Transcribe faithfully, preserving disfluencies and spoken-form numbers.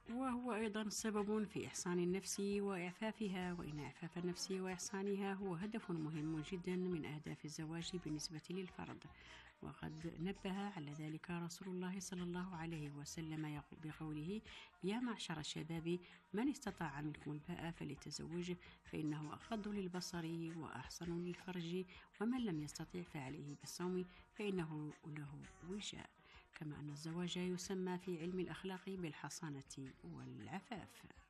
وهو أيضا سبب في إحصان النفس وإعفافها، وإن إعفاف النفس وإحصانها هو هدف مهم جدا من أهداف الزواج بالنسبة للفرد. وقد نبه على ذلك رسول الله صلى الله عليه وسلم يقول بقوله: يا معشر الشباب من استطاع منكم الباءة فليتزوج فإنه أغض للبصر وأحصن للفرج، ومن لم يستطع فعليه بالصوم فإنه له وجاء. كما أن الزواج يسمى في علم الأخلاق بالحصانة والعفاف.